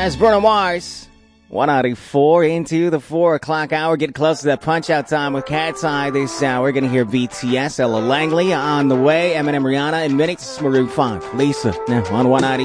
That's Bruno Mars. 194 into the 4 o'clock hour. Getting close to that punch-out time with Cat's Eye this hour. We're going to hear BTS, Ella Langley on the way. Eminem, Rihanna in minutes. Maroon 5. Lisa, now on 190.